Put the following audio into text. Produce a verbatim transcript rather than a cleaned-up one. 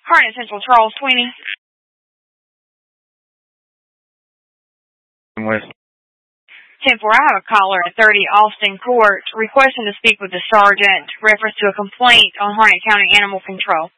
Harnett Central, Charles Sweeney. With ten four, I have a caller at thirty Austin Court requesting to speak with the sergeant reference to a complaint on Harnett County Animal Control.